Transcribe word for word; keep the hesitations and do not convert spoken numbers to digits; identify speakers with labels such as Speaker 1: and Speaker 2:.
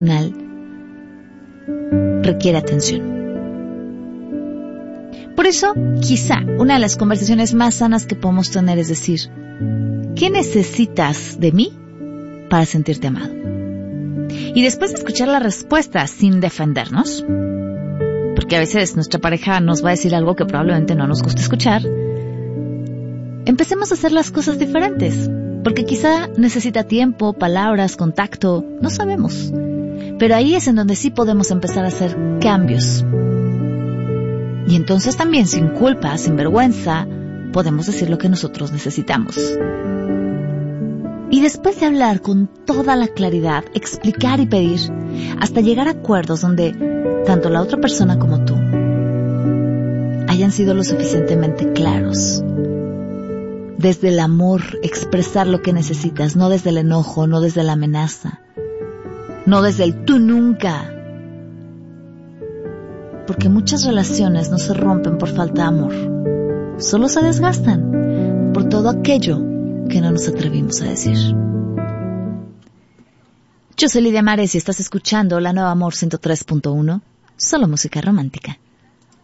Speaker 1: requiere atención. Por eso, quizá una de las conversaciones más sanas que podemos tener es decir, ¿qué necesitas de mí para sentirte amado? Y después de escuchar la respuesta sin defendernos, porque a veces nuestra pareja nos va a decir algo que probablemente no nos guste escuchar, empecemos a hacer las cosas diferentes, porque quizá necesita tiempo, palabras, contacto, no sabemos. Pero ahí es en donde sí podemos empezar a hacer cambios. Y entonces también, sin culpa, sin vergüenza, podemos decir lo que nosotros necesitamos. Y después de hablar con toda la claridad, explicar y pedir, hasta llegar a acuerdos donde tanto la otra persona como tú hayan sido lo suficientemente claros. Desde el amor, expresar lo que necesitas, no desde el enojo, no desde la amenaza, no desde el tú nunca. Porque muchas relaciones no se rompen por falta de amor, solo se desgastan por todo aquello que no nos atrevimos a decir. Yo soy Lidia Mares y estás escuchando La Nueva Amor ciento tres punto uno, solo música romántica.